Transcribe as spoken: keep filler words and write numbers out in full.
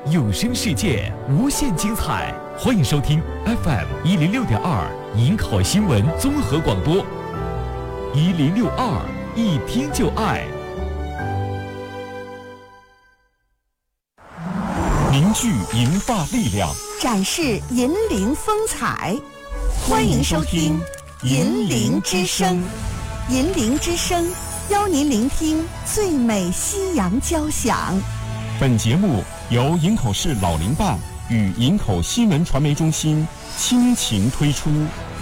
有声世界无限精彩，欢迎收听 F M 一零六点二营口新闻综合广播，一零六二一听就爱，凝聚银发力量， 展示银铃风采。欢迎收听银铃之声，银铃之声邀您聆听最美西洋交响。 本节目由营口市老龄办与营口新闻传媒中心倾情推出。